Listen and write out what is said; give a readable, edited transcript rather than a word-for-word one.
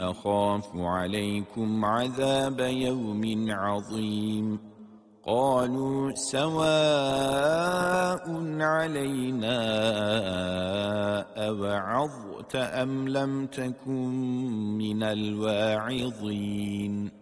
أخاف عليكم عذاب يوم عظيم قالوا سواء علينا أوعظت أم لم تكن من الواعظين